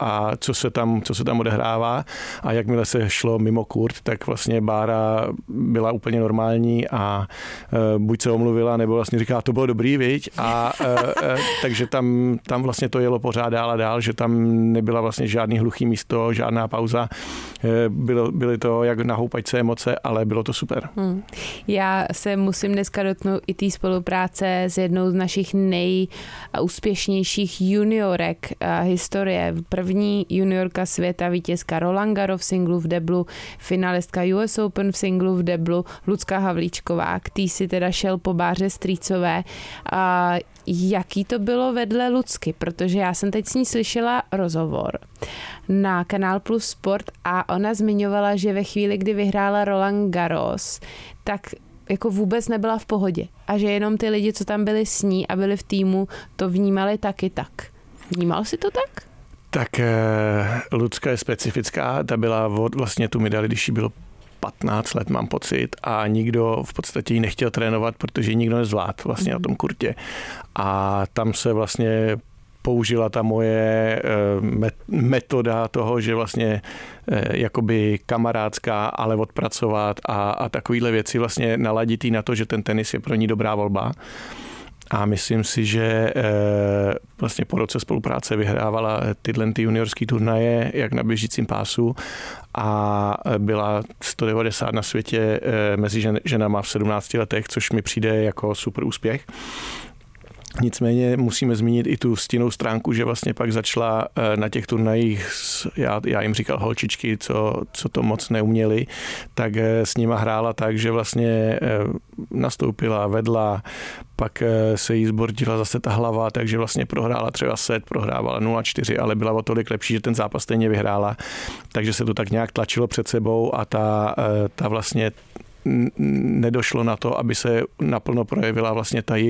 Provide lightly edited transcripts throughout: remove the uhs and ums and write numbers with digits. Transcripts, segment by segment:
a co se tam odehrává. A jakmile se šlo mimo kurt, tak vlastně Bára byla úplně normální a buď se omluvila, nebo vlastně říkala, to bylo dobrý, viď? A takže tam vlastně to jelo pořád dál a dál, že tam nebyla vlastně žádný hluchý místo, žádná pauza. Byly to jak na houpačce emoce, ale bylo to super. Já se musím dneska dotknout i té spolupráce s jednou z našich nejúspěšnějších juniorek historie. První juniorka světa, vítězka Roland Garros v singlu v deblu, finalistka US Open v singlu v deblu, Lucka Havlíčková, který si teda šel po Báře Strýcové. Jaký to bylo vedle Lucky? Protože já jsem teď s ní slyšela rozhovor na Kanál Plus Sport a ona zmiňovala, že ve chvíli, kdy vyhrála Roland Garros, tak jako vůbec nebyla v pohodě a že jenom ty lidi, co tam byli s ní a byli v týmu, to vnímali taky tak. Vnímal si to tak? Tak Lucka je specifická, ta byla vlastně tu medaili, když jí bylo 15 let, mám pocit, a nikdo v podstatě ji nechtěl trénovat, protože ji nikdo nezvládl vlastně na tom kurtě. A tam se vlastně použila ta moje metoda toho, že vlastně jakoby kamarádská, ale odpracovat a takovýhle věci vlastně naladit jí na to, že ten tenis je pro ní dobrá volba. A myslím si, že vlastně po roce spolupráce vyhrávala tyhle juniorský turnaje, jak na běžícím pásu, a byla 190 na světě mezi ženama v 17 letech, což mi přijde jako super úspěch. Nicméně musíme zmínit i tu stinnou stránku, že vlastně pak začala na těch turnajích, já jim říkal holčičky, co to moc neuměli, tak s nima hrála tak, že vlastně nastoupila, vedla, pak se jí zbordila zase ta hlava, takže vlastně prohrála třeba set, prohrávala 0-4, ale byla o tolik lepší, že ten zápas stejně vyhrála, takže se to tak nějak tlačilo před sebou a ta vlastně nedošlo na to, aby se naplno projevila vlastně ta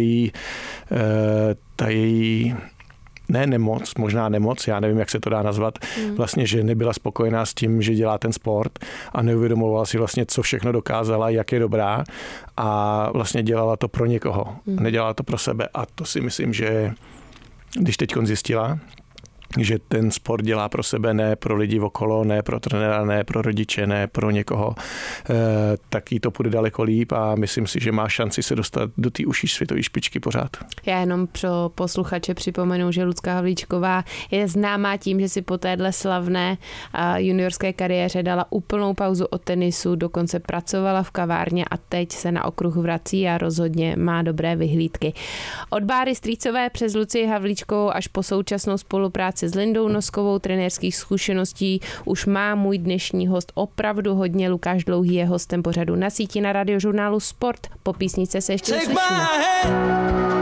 její ne nemoc, možná nemoc, já nevím, jak se to dá nazvat, vlastně, že nebyla spokojená s tím, že dělá ten sport a neuvědomovala si vlastně, co všechno dokázala, jak je dobrá a vlastně dělala to pro někoho, nedělala to pro sebe a to si myslím, že když teďkon zjistila, že ten sport dělá pro sebe, ne pro lidi okolo, ne pro trenéra, ne pro rodiče, ne pro někoho, tak jí to půjde daleko líp a myslím si, že má šanci se dostat do té užší světové špičky pořád. Já jenom pro posluchače připomenu, že Lucka Havlíčková je známá tím, že si po téhle slavné juniorské kariéře dala úplnou pauzu od tenisu, dokonce pracovala v kavárně a teď se na okruh vrací a rozhodně má dobré vyhlídky. Od Báry Strýcové přes Lucii Havlíčkovou až po současnou spolupráci s Lindou Noskovou, trenérských zkušeností už má můj dnešní host opravdu hodně. Lukáš Dlouhý je hostem pořadu Na síti na Radiožurnálu Sport. Po písničce se ještě uslyšíme.